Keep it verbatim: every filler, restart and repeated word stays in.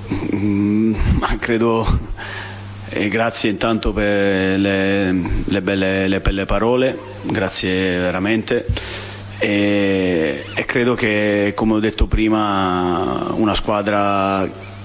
Mm, ma credo, e grazie intanto per le, le, belle, le belle parole, grazie veramente. E, e credo che, come ho detto prima, una squadra